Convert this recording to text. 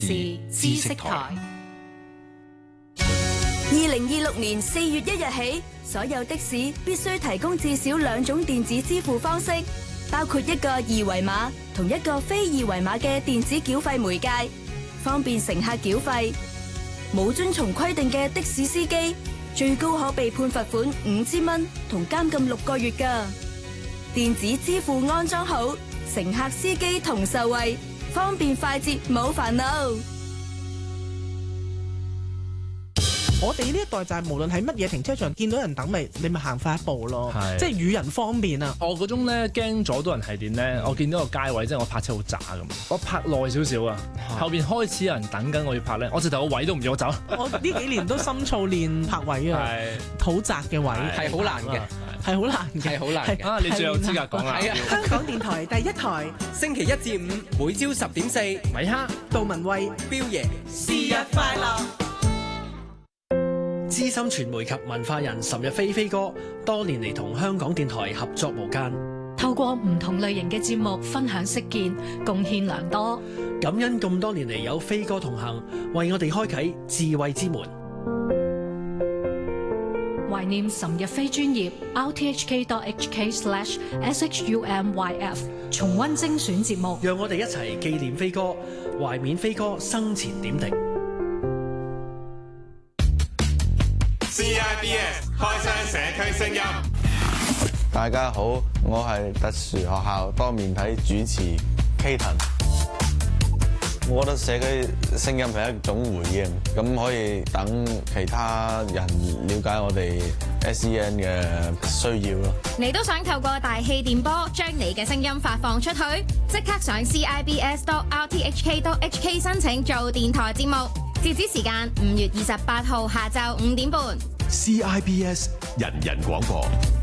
是知識台。 2026年4月1日起，所有的士必須提供至少2種電子支付方式，包括一個二維碼同一個非二維碼嘅電子繳費媒介，方便乘客繳費。冇遵從規定嘅的士司機，最高可被判罰款5000蚊同監禁6個月㗎。電子支付安裝好，乘客司機同受惠，方便快捷冇煩惱。 我哋呢一代就係無論喺乜嘢停車場見到人等你咪行快一步咯，即係與人方便啊！ 我嗰種咧驚阻到人係點咧？我見到個街位，即係我泊車好渣咁，我泊耐少少啊，後邊開始有人等緊我要泊咧，我直頭個位都唔要我走。 我呢幾年都深造練泊位啊，好窄嘅位係好難嘅， 係好難嘅， 係好難嘅。 啊，你最有資格講啦！ 香港電台第一台， 星期1至5每朝10.4， 米哈、 杜文慧、 標爺， 是日快樂。 資深傳媒及文化人岑日飛哥，多年嚟同香港電台合作無間， 透過唔同類型嘅節目分享識見，貢獻良多。 感恩咁多年嚟有飛哥同行，為我哋開啟智慧之門。 懷念岑日飛專頁 rthk.hk/shumyf， 重溫精選節目， 讓我哋一齊紀念飛哥，懷緬飛哥生前點滴。 CIBS 開箱社區聲音。 大家好，我係特殊學校多面體主持 Katon。我覺得社區聲音係一種回應，咁可以等其他人了解我哋 SEN 嘅需要咯。 你都想透過大氣電波將你嘅聲音發放出去？即刻上 CIBS.RTHK.HK 申請做電台節目。截止時間5月28號下晝5點半。 CIBS 人人廣播。